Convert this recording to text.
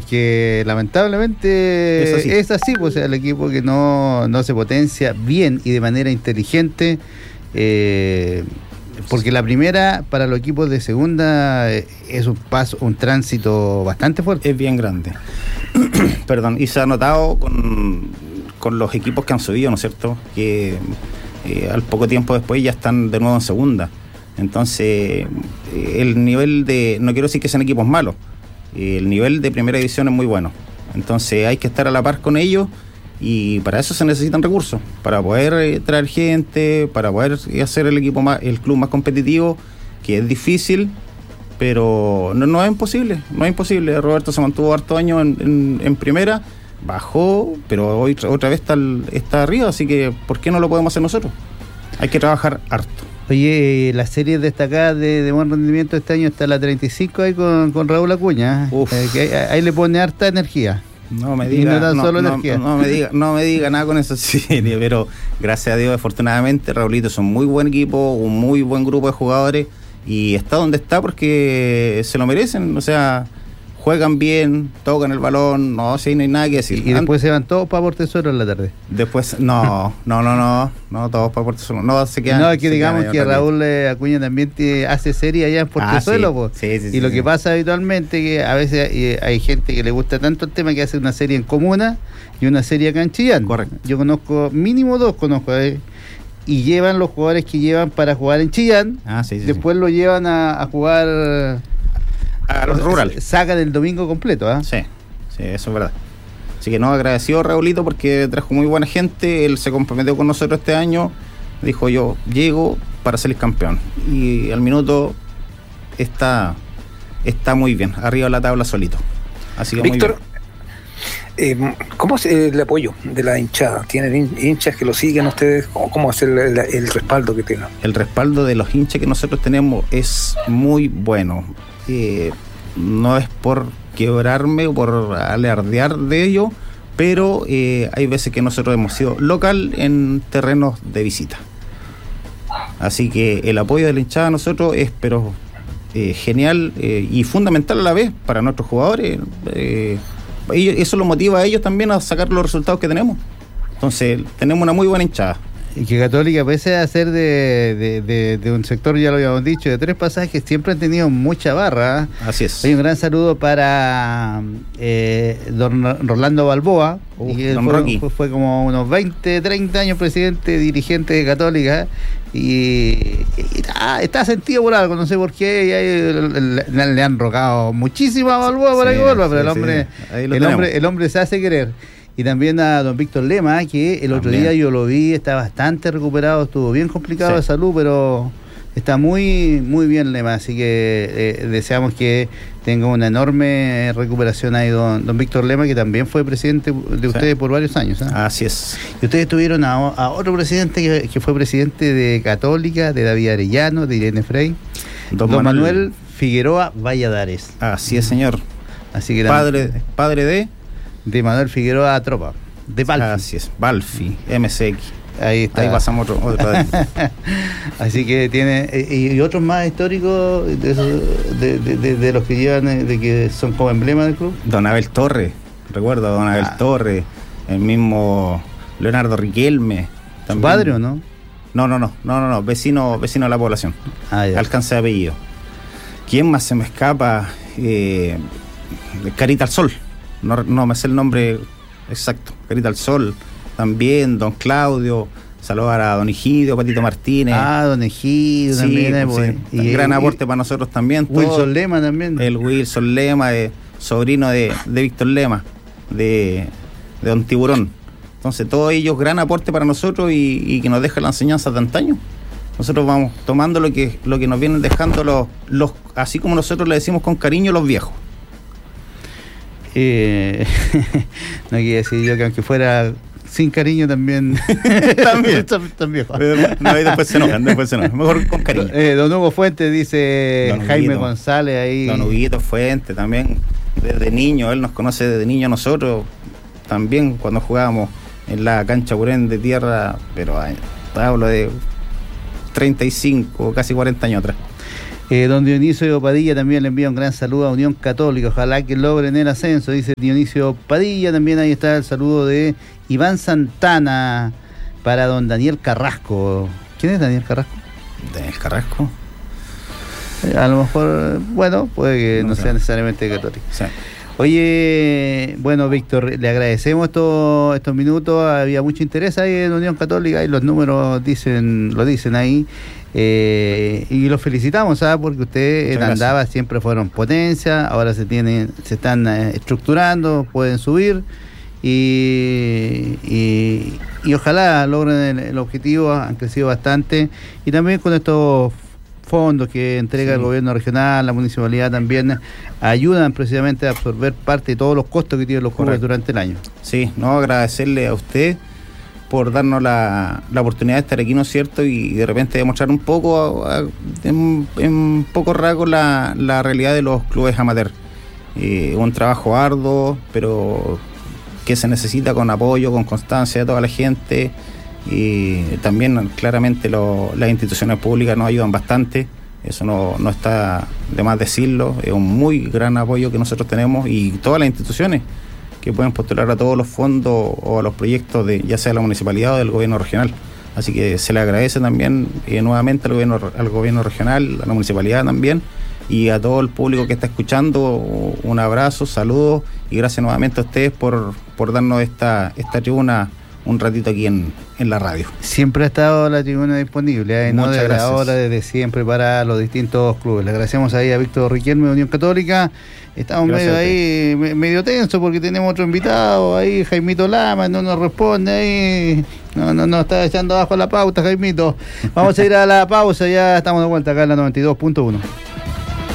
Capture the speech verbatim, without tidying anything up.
porque lamentablemente es así, es así pues, o sea, el equipo que no, no se potencia bien y de manera inteligente, eh, porque la primera para los equipos de segunda es un paso, un tránsito bastante fuerte. Es bien grande. Perdón, y se ha notado con, con los equipos que han subido, ¿no es cierto? Que eh, al poco tiempo después ya están de nuevo en segunda. Entonces, el nivel de, no quiero decir que sean equipos malos, el nivel de primera división es muy bueno. Entonces hay que estar a la par con ellos y para eso se necesitan recursos, para poder eh, traer gente, para poder hacer el equipo más, el club más competitivo, que es difícil, pero no, no es imposible, no es imposible. Roberto se mantuvo harto años en, en, en primera, bajó, pero hoy otra vez está, el, está arriba, así que ¿por qué no lo podemos hacer nosotros? Hay que trabajar harto. Oye, las series destacadas de, de buen rendimiento este año está la treinta y cinco ahí con, con Raúl Acuña, eh, que ahí, ahí le pone harta energía. No me diga, no, no, solo no, energía. No, no me diga, no me diga nada con esa serie, pero gracias a Dios, afortunadamente, Raulito es un muy buen equipo, un muy buen grupo de jugadores y está donde está porque se lo merecen, o sea, juegan bien, tocan el balón, no, sí, no hay nada que decir. Y, y después se van todos para Portezuelo en la tarde. Después, no, no, no, no, no, todos para Portezuelo, no, se quedan. No, es que se digamos quedan que Raúl eh, Acuña también te, hace serie allá en Portezuelo, ah, sí, sí, sí, y sí, lo sí. que pasa habitualmente que a veces eh, hay gente que le gusta tanto el tema que hace una serie en Comuna y una serie acá en Chillán. Correcto. Yo conozco, mínimo dos conozco, eh, y llevan los jugadores que llevan para jugar en Chillán, ah, sí, sí, después sí. lo llevan a, a jugar... A rural. Sacan el domingo completo, ¿ah? ¿eh? Sí, sí, eso es verdad. Así que no, agradecido a Raulito porque trajo muy buena gente, él se comprometió con nosotros este año, dijo yo llego para ser campeón y al minuto está, está muy bien, arriba de la tabla solito. Así que Víctor, muy bien. Eh, ¿cómo es el apoyo de la hinchada? ¿Tienen hinchas que lo siguen ustedes? ¿Cómo es el, el, el respaldo que tengan? El respaldo de los hinchas que nosotros tenemos es muy bueno. Eh, no es por quebrarme o por alardear de ello, pero eh, hay veces que nosotros hemos sido local en terrenos de visita. Así que el apoyo de la hinchada a nosotros es pero eh, genial eh, y fundamental a la vez para nuestros jugadores. Eh, ellos, eso los motiva a ellos también a sacar los resultados que tenemos. Entonces tenemos una muy buena hinchada. Y que Católica, pese a ser de, de, de, de un sector, ya lo habíamos dicho, de tres pasajes, siempre han tenido mucha barra. ¿eh? Así es. Hay un gran saludo para eh, don Rolando Balboa, uh, y don fue, Rocky. Fue, fue como unos veinte, treinta años presidente, dirigente de Católica, y, y está, está sentido por algo, no sé por qué, y ahí le, le han rogado muchísimo a Balboa para sí, que vuelva, pero sí, el hombre, sí. el hombre, el hombre se hace querer. Y también a don Víctor Lema, que el otro también. día yo lo vi, está bastante recuperado, estuvo bien complicado sí. de salud, pero está muy muy bien Lema, así que eh, deseamos que tenga una enorme recuperación ahí don, don Víctor Lema, que también fue presidente de ustedes sí. por varios años. ¿eh? Así es. Y ustedes tuvieron a, a otro presidente que, que fue presidente de Católica, de David Arellano, de Irene Frey, don, don Manuel, Manuel Figueroa Valladares. Así es, señor. Así que padre, padre de... de Manuel Figueroa Tropa, de Balfi. Así es, Balfi, M S X. Ahí está. Ahí pasamos otro. otro Así que tiene. Y, y otros más históricos de, de, de, de, de los que llevan, de que son como emblema del club. Don Abel Torres, recuerdo, Don Abel ah. Torres, el mismo Leonardo Riquelme. ¿Su padre o no? No, no, no, no, no, no, vecino, vecino de la población. Ah, ya. Alcance de apellido. ¿Quién más se me escapa? Eh, Carita al Sol. No, no me sé el nombre exacto. Carita al Sol, también, don Claudio, saludar a don Egidio, Patito Martínez. Ah, don Egidio sí, también. Es sí, y, y gran y, aporte para nosotros también. Wilson todo, Lema también. El Wilson Lema, eh, sobrino de, de Víctor Lema, de, de don Tiburón. Entonces, todos ellos, gran aporte para nosotros y, y que nos deja la enseñanza de antaño. Nosotros vamos tomando lo que, lo que nos vienen dejando los, los, así como nosotros le decimos con cariño, los viejos. Eh, no quiero decir yo que aunque fuera sin cariño también también, también no, después se enojan, después se enojan, mejor con cariño. Eh, don Hugo Fuentes dice don Jaime Huguito, González ahí. Don Huguito Fuentes también, desde niño, él nos conoce desde niño a nosotros, también cuando jugábamos en la cancha Curén de tierra, pero ay, hablo de treinta y cinco, casi cuarenta años atrás. Eh, don Dionisio Padilla también le envía un gran saludo a Unión Católica, ojalá que logren el ascenso, dice Dionisio Padilla. También ahí está el saludo de Iván Santana para don Daniel Carrasco. ¿Quién es Daniel Carrasco? Daniel Carrasco. Eh, a lo mejor, bueno, puede que no, no sea necesariamente católico. Sí. Oye, bueno, Víctor, le agradecemos estos, estos minutos. Había mucho interés ahí en Unión Católica y los números dicen lo dicen ahí. Eh, y los felicitamos, ¿sabes? Porque ustedes en Andava siempre fueron potencia, ahora se tienen, se están eh, estructurando, pueden subir y, y, y ojalá logren el, el objetivo. Han crecido bastante y también con estos fondos que entrega sí. el gobierno regional, la municipalidad también ayudan precisamente a absorber parte de todos los costos que tienen los clubes durante el año. Sí, no, agradecerle a usted por darnos la, la oportunidad de estar aquí, ¿no es cierto? Y de repente demostrar un poco, a, a, en, en poco rasgo, la, la realidad de los clubes amateur. Eh, un trabajo arduo, pero que se necesita con apoyo, con constancia de toda la gente. Y también claramente lo, las instituciones públicas nos ayudan bastante, eso no, no está de más decirlo, es un muy gran apoyo que nosotros tenemos y todas las instituciones que pueden postular a todos los fondos o a los proyectos de ya sea de la municipalidad o del gobierno regional. Así que se le agradece también eh, nuevamente al gobierno, al gobierno regional, a la municipalidad también y a todo el público que está escuchando. Un abrazo, saludos y gracias nuevamente a ustedes por, por darnos esta, esta tribuna un ratito aquí en, en la radio. Siempre ha estado la tribuna disponible, ¿eh? No desde gracias. ahora, desde siempre para los distintos clubes. Le agradecemos ahí a Víctor Riquelme de Unión Católica. Estamos gracias medio ahí, medio tenso porque tenemos otro invitado ahí, Jaimito Lama, no nos responde ahí, no, no, no está echando abajo la pauta, Jaimito. Vamos a ir a la pausa, ya estamos de vuelta acá en la noventa y dos punto uno.